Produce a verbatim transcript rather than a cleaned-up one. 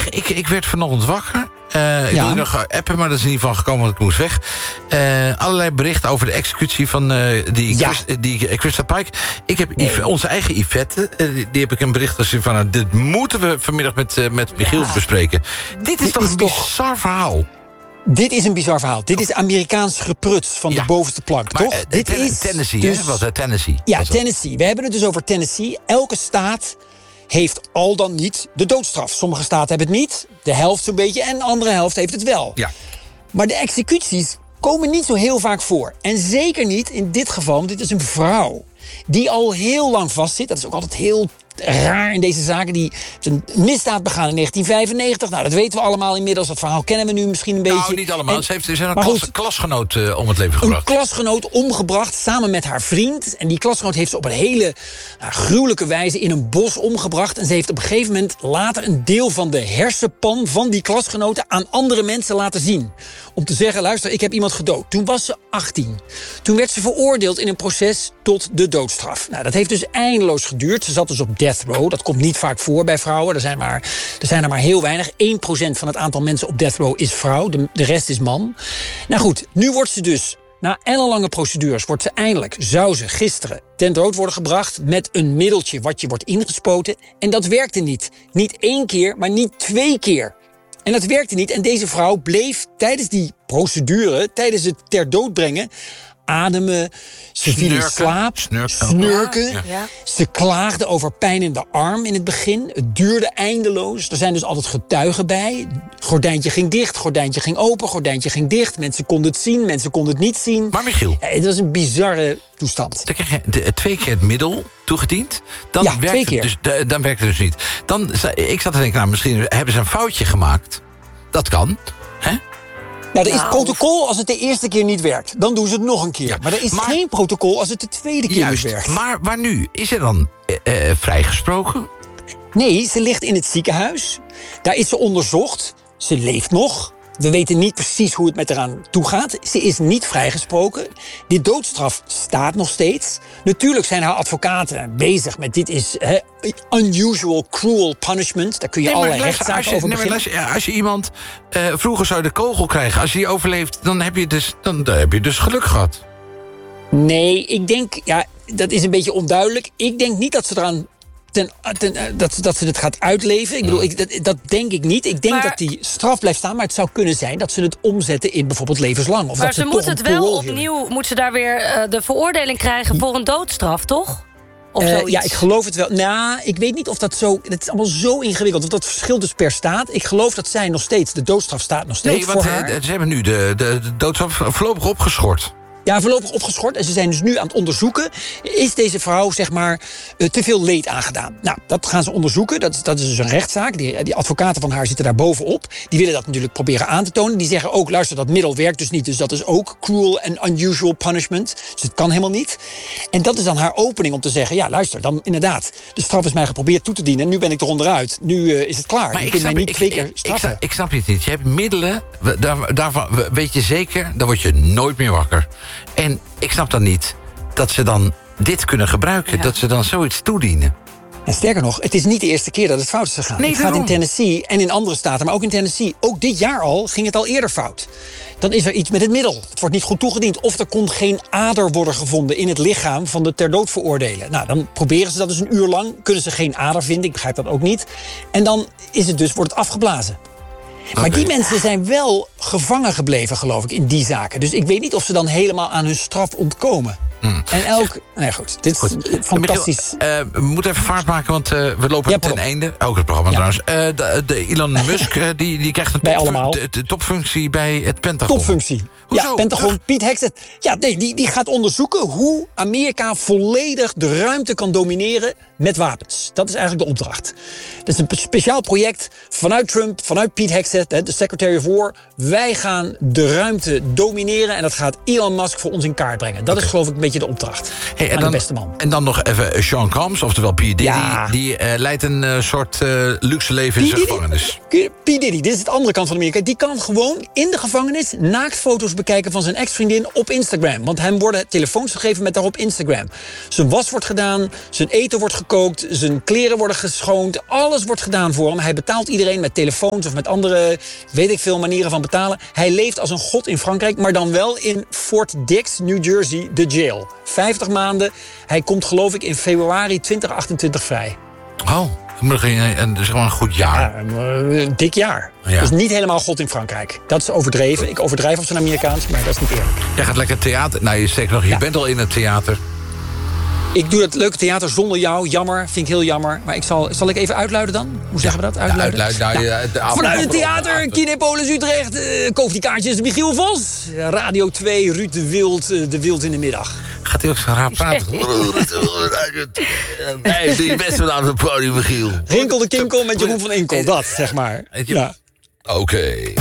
zeg, ik, ik werd vanochtend wakker. Uh, ik Ja. wilde nog appen, maar dat is in ieder geval gekomen, want ik moest weg. Uh, allerlei berichten over de executie van uh, die, Ja. Christ, die uh, Christa Pike. Ik heb nee. Yves, onze eigen Yvette, uh, die, die heb ik een bericht gezien van... Uh, dit moeten we vanmiddag met, uh, met Michiel ja. bespreken. Dit is dit toch is een toch... bizar verhaal? Dit is een bizar verhaal. Dit is Amerikaans gepruts van ja. de bovenste plank, maar, toch? Uh, Dit ten, is Tennessee, dus... hè? Wat, uh, Tennessee. Ja, was Tennessee. We hebben het dus over Tennessee. Elke staat heeft al dan niet de doodstraf. Sommige staten hebben het niet, de helft zo'n beetje... en de andere helft heeft het wel. Ja. Maar de executies komen niet zo heel vaak voor. En zeker niet in dit geval, want dit is een vrouw... die al heel lang vastzit. Dat is ook altijd heel raar in deze zaken. Die heeft een misdaad begaan in negentien vijfennegentig. Nou, dat weten we allemaal inmiddels. Dat verhaal kennen we nu misschien een beetje. Nou, niet allemaal. En, ze heeft ze een klas, goed, klasgenoot uh, om het leven gebracht. Een klasgenoot omgebracht, samen met haar vriend. En die klasgenoot heeft ze op een hele nou, gruwelijke wijze in een bos omgebracht. En ze heeft op een gegeven moment later een deel van de hersenpan van die klasgenoten aan andere mensen laten zien. Om te zeggen, luister, ik heb iemand gedood. Toen was ze achttien. Toen werd ze veroordeeld in een proces tot de doodstraf. Nou, dat heeft dus eindeloos geduurd. Ze zat dus op death row. Dat komt niet vaak voor bij vrouwen. Er zijn, maar, er zijn er maar heel weinig. één procent van het aantal mensen op death row is vrouw. De, de rest is man. Nou goed, nu wordt ze dus... Na ellenlange procedures wordt ze eindelijk, zou ze gisteren ten dood worden gebracht met een middeltje wat je wordt ingespoten. En dat werkte niet. Niet één keer, maar niet twee keer. En dat werkte niet. En deze vrouw bleef tijdens die procedure, tijdens het ter dood brengen, ademen, ze viel in slaap, snurken. snurken. Ja. Ja. Ze klaagde over pijn in de arm in het begin. Het duurde eindeloos. Er zijn dus altijd getuigen bij. Gordijntje ging dicht, gordijntje ging open, gordijntje ging dicht. Mensen konden het zien, mensen konden het niet zien. Maar Michiel... Ja, het was een bizarre toestand. Dan krijg je de, twee keer het middel toegediend. Dan ja, werkt twee keer. Het dus, de, dan werkt het dus niet. Dan, ik zat te denken, nou, misschien hebben ze een foutje gemaakt. Dat kan, hè? Nou, er is Nou, protocol als het de eerste keer niet werkt. Dan doen ze het nog een keer. Ja, maar er is maar, geen protocol als het de tweede keer juist, niet werkt. Maar waar nu? Is er dan uh, uh, vrijgesproken? Nee, ze ligt in het ziekenhuis. Daar is ze onderzocht. Ze leeft nog. We weten niet precies hoe het met haar aan toe gaat. Ze is niet vrijgesproken. Die doodstraf staat nog steeds. Natuurlijk zijn haar advocaten bezig met dit is he, unusual cruel punishment. Daar kun je nee, allerlei rechtszaken over beginnen. Als je, als je iemand... Uh, vroeger zou je de kogel krijgen. Als je die overleeft, dan heb je dus, dan, dan heb je dus geluk gehad. Nee, ik denk... Ja, dat is een beetje onduidelijk. Ik denk niet dat ze eraan... Ten, ten, dat, dat ze het gaat uitleven. Ik bedoel, ik, dat, dat denk ik niet. Ik denk maar, dat die straf blijft staan. Maar het zou kunnen zijn dat ze het omzetten in bijvoorbeeld levenslang. Of maar dat ze, ze moet het wel opnieuw... Moet ze daar weer uh, de veroordeling krijgen voor een doodstraf, toch? Of uh, ja, ik geloof het wel. Nou, ik weet niet of dat zo... Het is allemaal zo ingewikkeld. Want dat verschilt dus per staat. Ik geloof dat zij nog steeds... De doodstraf staat nog steeds nee, want voor haar. Ze hebben nu de, de, de doodstraf voorlopig opgeschort. Ja, voorlopig opgeschort. En ze zijn dus nu aan het onderzoeken. Is deze vrouw, zeg maar, uh, te veel leed aangedaan? Nou, dat gaan ze onderzoeken. Dat, dat is dus een rechtszaak. Die, die advocaten van haar zitten daar bovenop. Die willen dat natuurlijk proberen aan te tonen. Die zeggen ook, luister, dat middel werkt dus niet. Dus dat is ook cruel and unusual punishment. Dus het kan helemaal niet. En dat is dan haar opening om te zeggen... ja, luister, dan inderdaad, de straf is mij geprobeerd toe te dienen... en nu ben ik er onderuit. Nu uh, is het klaar. Maar je ik kunt snap, mij niet ik, twee keer ik, straffen. Ik, ik snap het niet. Je hebt middelen, daar, daarvan weet je zeker... dan word je nooit meer wakker. En ik snap dan niet dat ze dan dit kunnen gebruiken. Ja. Dat ze dan zoiets toedienen. En sterker nog, het is niet de eerste keer dat het fout is gegaan. Nee, het gaat in Tennessee en in andere staten, maar ook in Tennessee. Ook dit jaar al ging het al eerder fout. Dan is er iets met het middel. Het wordt niet goed toegediend. Of er kon geen ader worden gevonden in het lichaam van de ter dood veroordelen. Nou, dan proberen ze dat dus een uur lang. Kunnen ze geen ader vinden, ik begrijp dat ook niet. En dan is het dus, wordt het afgeblazen. Maar okay. Die mensen zijn wel gevangen gebleven, geloof ik, in die zaken. Dus ik weet niet of ze dan helemaal aan hun straf ontkomen. Mm. En elk... Nee, goed. Dit goed. is fantastisch. Michiel, uh, we moeten even vaart maken, want uh, we lopen ja, ten einde. Ook het programma ja. trouwens. Uh, de, de Elon Musk, uh, die, die krijgt een top, de, de topfunctie bij het Pentagon. Topfunctie. Hoezo? Ja, Pentagon, Piet Hexet. Ja, nee, die, die gaat onderzoeken hoe Amerika volledig de ruimte kan domineren met wapens. Dat is eigenlijk de opdracht. Dat is een speciaal project vanuit Trump, vanuit Piet Hexet, de Secretary of War. Wij gaan de ruimte domineren en dat gaat Elon Musk voor ons in kaart brengen. Dat okay. is geloof ik een beetje de opdracht. Hey, en, aan dan, de beste man. en dan nog even Sean Combs, oftewel P. Diddy. Ja. Die uh, leidt een uh, soort uh, luxe leven in zijn gevangenis. P. Diddy, dit is de andere kant van Amerika. Die kan gewoon in de gevangenis naaktfoto's bekijken van zijn ex-vriendin op Instagram. Want hem worden telefoons gegeven met daarop Instagram. Zijn was wordt gedaan, zijn eten wordt gekookt. gekookt, zijn kleren worden geschoond. Alles wordt gedaan voor hem. Hij betaalt iedereen met telefoons of met andere, weet ik veel, manieren van betalen. Hij leeft als een god in Frankrijk, maar dan wel in Fort Dix, New Jersey, de jail. vijftig maanden. Hij komt geloof ik in februari twintig achtentwintig vrij. Oh, dat is gewoon een goed jaar. Ja, een, een dik jaar. Ja. Dus niet helemaal god in Frankrijk. Dat is overdreven. Ik overdrijf op zijn Amerikaans, maar dat is niet eerlijk. Jij gaat lekker theater. Nou, je zegt nog, je Ja. bent al in het theater. Ik doe het leuke theater zonder jou. Jammer, vind ik heel jammer. Maar ik zal, zal ik even uitluiden dan? Hoe zeggen we dat? Uitluiden? Ja, uitluid, nou, ja. de avond- Vanuit het afgerond. theater, Kinepolis Utrecht. Uh, koop die kaartjes, Michiel Vos. Radio twee, Ruud de Wild, uh, de Wild in de middag. Gaat hij ook zo raar praten? Nee, doe je best wel aan het podium, Michiel. Rinkel de Kinkel met Jeroen van Enkel, dat zeg maar. Ja. Oké.